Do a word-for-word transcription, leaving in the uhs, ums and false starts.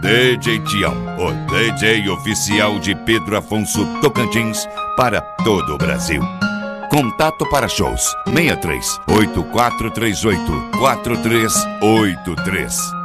D J Tião, o D J oficial de Pedro Afonso Tocantins para todo o Brasil. Contato para shows seis três oito quatro três oito quatro três oito três.